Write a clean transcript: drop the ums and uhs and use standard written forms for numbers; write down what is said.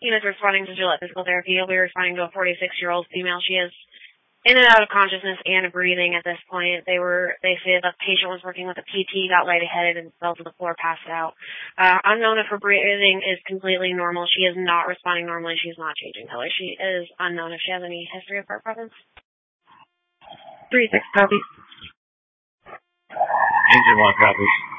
He was responding to Gillette physical therapy. He'll be responding to a 46-year-old female. She is in and out of consciousness and breathing at this point. They say the patient was working with a PT, got lightheaded, and fell to the floor, passed out. Unknown if her breathing is completely normal. She is not responding normally. She's not changing color. She is unknown if she has any history of heart problems. 3-6 copies. Engine 1 copies.